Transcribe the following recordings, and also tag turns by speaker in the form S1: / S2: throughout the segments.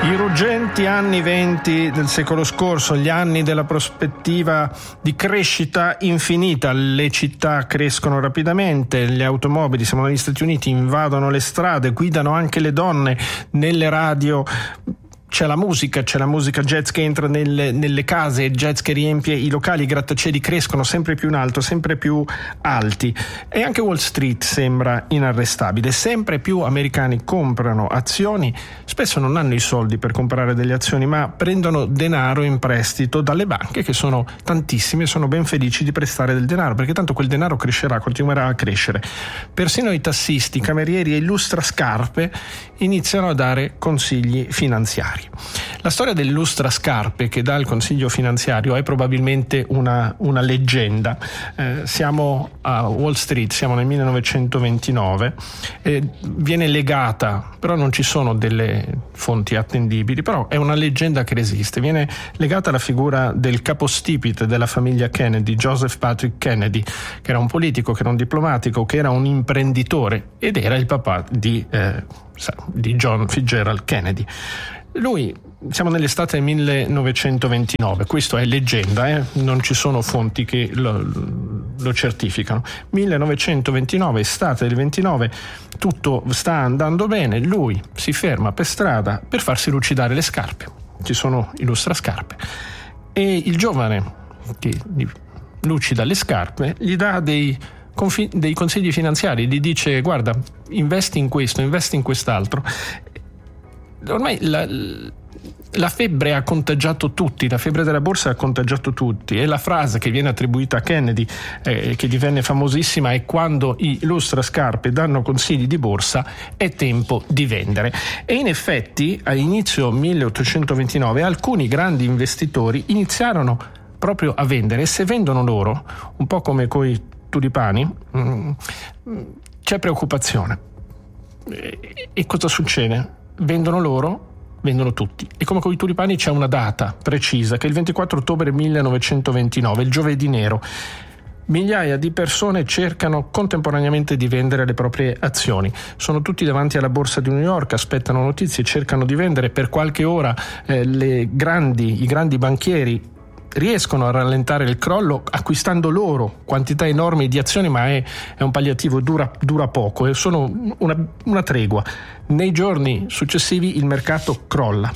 S1: I ruggenti anni 20 del secolo scorso, gli anni della prospettiva di crescita infinita, le città crescono rapidamente, le automobili, siamo negli Stati Uniti, invadono le strade, guidano anche le donne, nelle radio c'è la musica jazz che entra nelle case, il jazz che riempie i locali, i grattacieli crescono sempre più in alto, sempre più alti, e anche Wall Street sembra inarrestabile. Sempre più americani comprano azioni, spesso non hanno i soldi per comprare delle azioni, ma prendono denaro in prestito dalle banche, che sono tantissime e sono ben felici di prestare del denaro, perché tanto quel denaro crescerà, continuerà a crescere. Persino i tassisti, i camerieri e i lustrascarpe iniziano a dare consigli finanziari. La storia del lustrascarpe che dà il consiglio finanziario è probabilmente una leggenda. Siamo a Wall Street, siamo nel 1929, viene legata, però non ci sono delle fonti attendibili, però è una leggenda che resiste, viene legata alla figura del capostipite della famiglia Kennedy, Joseph Patrick Kennedy, che era un politico, che era un diplomatico, che era un imprenditore ed era il papà di John Fitzgerald Kennedy. Lui, siamo nell'estate del 1929, questo è leggenda, non ci sono fonti che lo certificano. 1929, estate del 29, tutto sta andando bene, lui si ferma per strada per farsi lucidare le scarpe, ci sono i lustrascarpe, e il giovane che gli lucida le scarpe gli dà dei consigli finanziari, gli dice: guarda, investi in questo, investi in quest'altro. Ormai la febbre ha contagiato tutti, la febbre della borsa ha contagiato tutti, e la frase che viene attribuita a Kennedy, che divenne famosissima, è: quando i lustrascarpe danno consigli di borsa è tempo di vendere. E in effetti a inizio 1829 alcuni grandi investitori iniziarono proprio a vendere, e se vendono loro, un po' come coi tulipani, c'è preoccupazione. E cosa succede? Vendono loro, vendono tutti. E come con i tulipani c'è una data precisa, che è il 24 ottobre 1929, il giovedì nero. Migliaia di persone cercano contemporaneamente di vendere le proprie azioni. Sono tutti davanti alla borsa di New York, aspettano notizie, cercano di vendere. Per qualche ora i grandi banchieri riescono a rallentare il crollo acquistando loro quantità enormi di azioni, ma è un palliativo, dura poco, è solo una tregua. Nei giorni successivi il mercato crolla,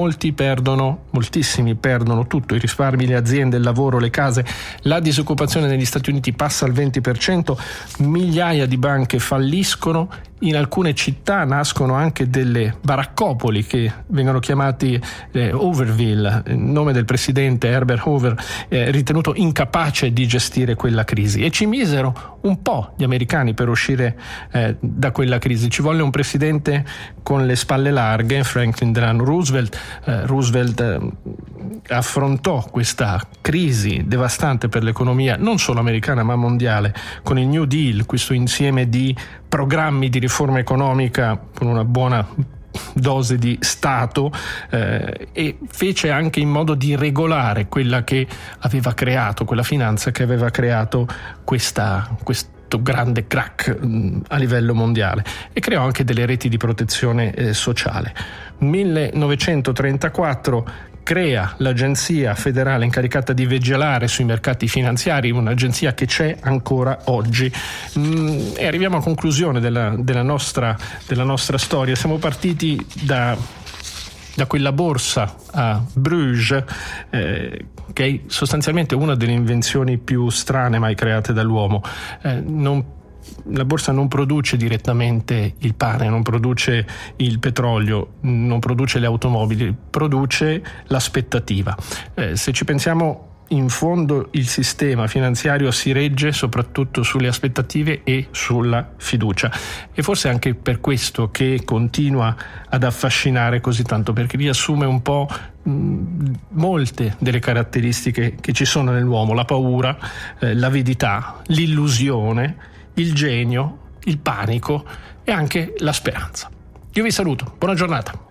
S1: moltissimi perdono tutto, i risparmi, le aziende, il lavoro, le case, la disoccupazione negli Stati Uniti passa al 20%, migliaia di banche falliscono, in alcune città nascono anche delle baraccopoli che vengono chiamati Hooverville, il nome del presidente Herbert Hoover, ritenuto incapace di gestire quella crisi, e ci misero un po' gli americani per uscire da quella crisi. Ci volle un presidente con le spalle larghe, Franklin Delano Roosevelt. Roosevelt affrontò questa crisi devastante per l'economia non solo americana ma mondiale con il New Deal, questo insieme di programmi di riforma economica con una buona dose di Stato, e fece anche in modo di regolare quella che aveva creato, quella finanza che aveva creato questo grande crack a livello mondiale, e creò anche delle reti di protezione sociale. 1934 crea l'agenzia federale incaricata di vigilare sui mercati finanziari, un'agenzia che c'è ancora oggi. E arriviamo a conclusione della nostra storia. Siamo partiti da quella borsa a Bruges, che è sostanzialmente una delle invenzioni più strane mai create dall'uomo. La borsa non produce direttamente il pane, non produce il petrolio, non produce le automobili, produce l'aspettativa. Se ci pensiamo, in fondo il sistema finanziario si regge soprattutto sulle aspettative e sulla fiducia, e forse anche per questo che continua ad affascinare così tanto, perché riassume un po' molte delle caratteristiche che ci sono nell'uomo: la paura, l'avidità, l'illusione, il genio, il panico e anche la speranza. Io vi saluto, buona giornata.